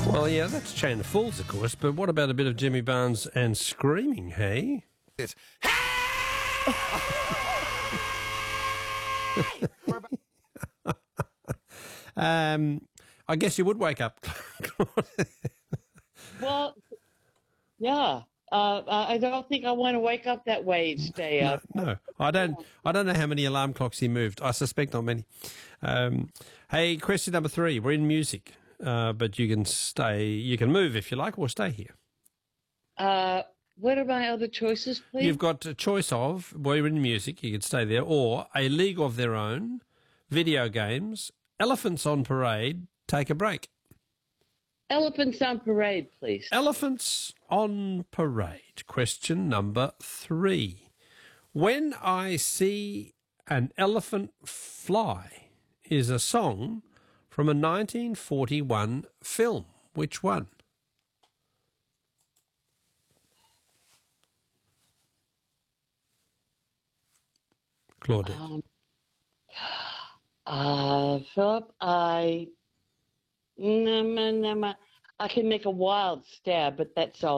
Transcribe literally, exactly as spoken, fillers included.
Well, yeah, that's Chain of Fools, of course, but what about a bit of Jimmy Barnes and screaming, hey? It's um, I guess you would wake up. Well, yeah. Uh, I don't think I want to wake up that way each day. No, Uh, no, I don't. I don't know how many alarm clocks he moved. I suspect not many. Um, hey, question number three. We're in music, uh, but you can stay. You can move if you like, or stay here. uh, what are my other choices, please? You've got a choice of. We're in music. You can stay there, or A League of Their Own, video games, Elephants on Parade. Take a break. Elephants on Parade, please. Elephants on Parade. Question number three. When I See an Elephant Fly is a song from a nineteen forty-one film. Which one? Claudette. Um, uh, Philip, I, mm, mm, mm, I can make a wild stab, but that's all.